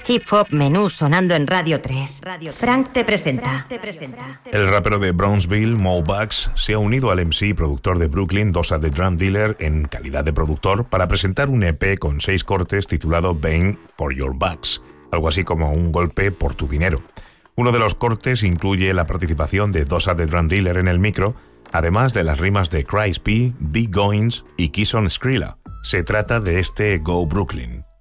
Hip Hop Menú sonando en Radio 3. Frank te presenta. El rapero de Brownsville, Mo Bugs, se ha unido al MC y productor de Brooklyn, Dosa the Drum Dealer, en calidad de productor para presentar un EP con 6 cortes titulado Bang for Your Bucks, algo así como un golpe por tu dinero. Uno de los cortes incluye la participación de Dosa the Drum Dealer en el micro, además de las rimas de Chris P, Big Goins y Kison Skrilla. Se trata de este Go Brooklyn.